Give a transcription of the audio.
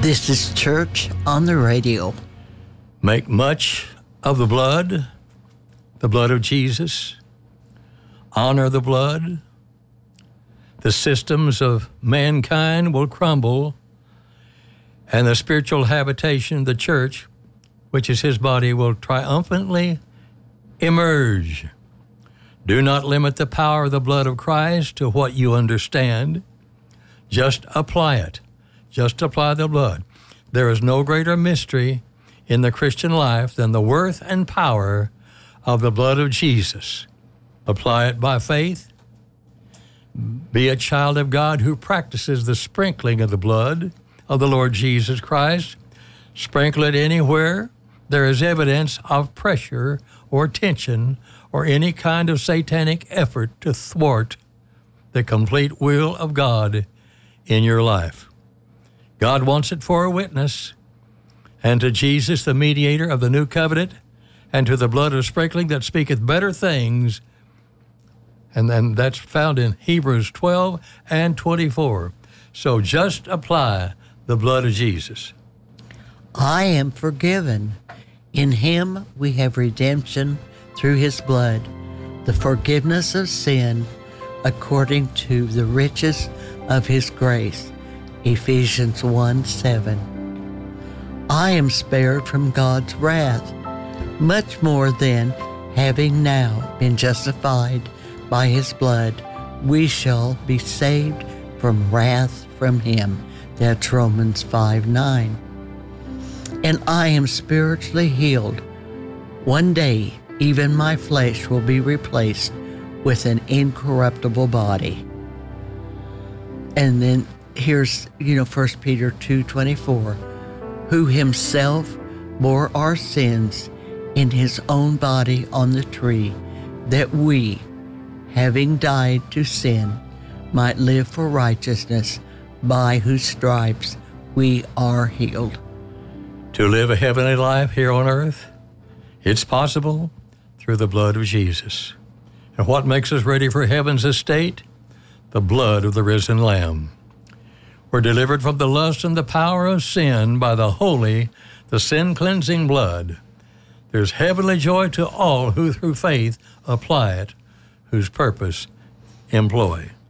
This is Church on the Radio. Make much of the blood of Jesus. Honor the blood. The systems of mankind will crumble, and the spiritual habitation, the church, which is his body, will triumphantly emerge. Do not limit the power of the blood of Christ to what you understand. Just apply it. Just apply the blood. There is no greater mystery in the Christian life than the worth and power of the blood of Jesus. Apply it by faith. Be a child of God who practices the sprinkling of the blood of the Lord Jesus Christ. Sprinkle it anywhere there is evidence of pressure or tension or any kind of satanic effort to thwart the complete will of God in your life. God wants it for a witness, and to Jesus, the mediator of the new covenant, and to the blood of sprinkling that speaketh better things. And then that's found in Hebrews 12 and 24. So just apply the blood of Jesus. I am forgiven. In him we have redemption through his blood, the forgiveness of sin according to the riches of his grace. Ephesians 1:7. I am spared from God's wrath, much more than, having now been justified by his blood, we shall be saved from wrath from him. That's Romans 5:9. And I am spiritually healed. One day, even my flesh will be replaced with an incorruptible body. And then here's, 1 Peter 2:24, who himself bore our sins in his own body on the tree, that we, having died to sin, might live for righteousness, by whose stripes we are healed. To live a heavenly life here on earth, it's possible through the blood of Jesus. And what makes us ready for heaven's estate? The blood of the risen Lamb. We're delivered from the lust and the power of sin by the holy, the sin-cleansing blood. There's heavenly joy to all who through faith apply it, whose purpose employ.